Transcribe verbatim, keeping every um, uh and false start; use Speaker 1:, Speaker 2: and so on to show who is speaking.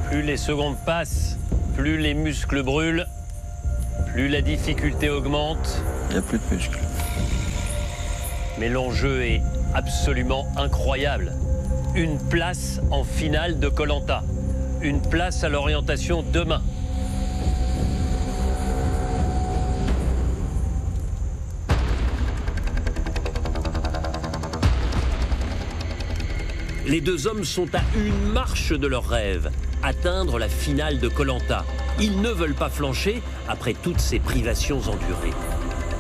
Speaker 1: Plus les secondes passent, plus les muscles brûlent, plus la difficulté augmente.
Speaker 2: Il n'y a plus de muscles.
Speaker 1: Mais l'enjeu est absolument incroyable. Une place en finale de Koh Lanta. Une place à l'orientation demain. Les deux hommes sont à une marche de leur rêve, atteindre la finale de Koh Lanta. Ils ne veulent pas flancher après toutes ces privations endurées.